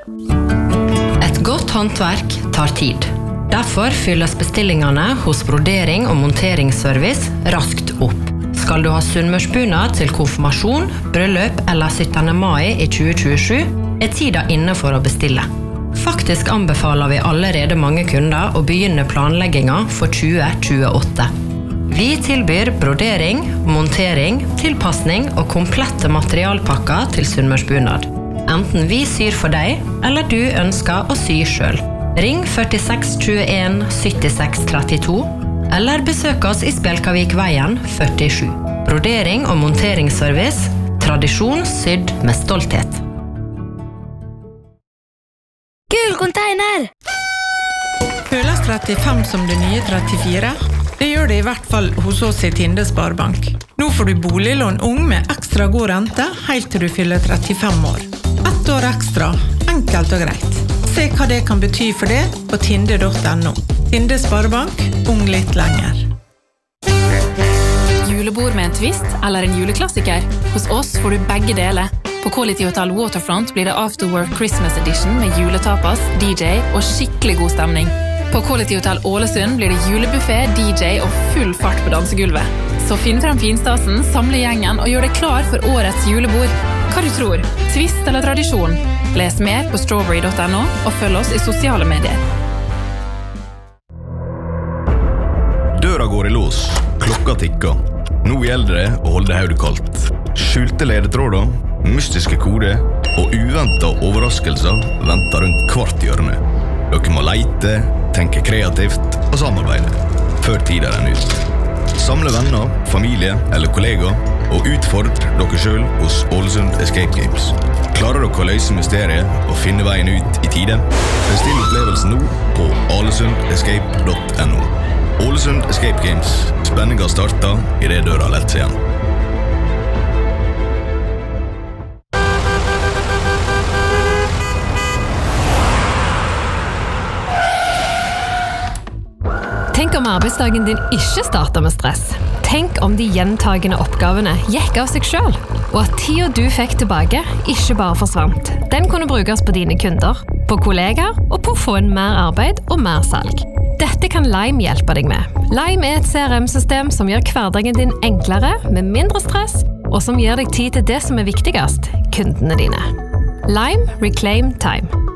Et godt håndverk tar tid. Derfor fylles bestillingene hos Brodering og monteringsservice raskt opp. Skal du ha sunnmørsbunad til konfirmasjon, bryllup eller 17. mai i 2027, tida inne for å bestille. Faktisk anbefaler vi allerede mange kunder å begynne planlegginga for 2028. Vi tilbyr brodering, montering, tilpassning og komplette materialpakker til sunnmørsbunad. Enten vi syr for deg, eller du ønsker å sy selv. Ring 46 21 76 32, eller besøk oss i Spjelkavikveien 47. Brodering og monteringsservice, tradisjon sydd med stolthet. Gul container! Føles 35 som det nye 34? Det gjør det i hvert fall hos oss i Tinde Sparebank. Nå får du boliglån ung med ekstra god rente helt til du fyller 35 år. 1 år ekstra, enkelt og greit. Se hva det kan bety for det på tinde.no. Tinde Sparebank, ung litt lenger. Julebord med en twist eller en juleklassiker? Hos oss får du begge deler. På Quality Hotel Waterfront blir det Afterwork Christmas Edition med juletapas, DJ og skikkelig god stemning. På Quality Hotel Ålesund blir det julebuffet, DJ og full fart på dansegulvet. Så finn frem finstasen, samle gjengen og gjør deg klar for årets julebord. Hva du tror? Twist eller tradisjon? Les mer på strawberry.no og følg oss i sosiale medier. Døra går i lås, klokka tikker. Nå gjelder det å holde hodet kaldt. Skjulte ledetråder, mystiske koder og uventet overraskelser venter rundt hvert hjørne. Dere må leite, tenke kreativt og samarbeide, før tiden er ut. Samle venner, familie eller kollegaer og utfordre dere selv hos Ålesund Escape Games. Klarer dere å løse mysteriet og finne veien ut i tide? Bestill opplevelsen nå på alesundescape.no. Ålesund Escape Games. Spenninga starter i det døra lett seg igjen. Tenk om arbeidsdagen din ikke starter med stress. Tenk om de gjentagende oppgavene gikk av seg selv, og at tida du fikk tilbake ikke bare forsvant. Den kunne brukes på dine kunder, på kollegaer og på å få en mer arbeid og mer salg. Dette kan Lime hjelpe deg med. Lime er et CRM-system som gjør hverdagen din enklere, med mindre stress, og som gir deg tid til det som er viktigst, kundene dine. Lime Reclaim Time.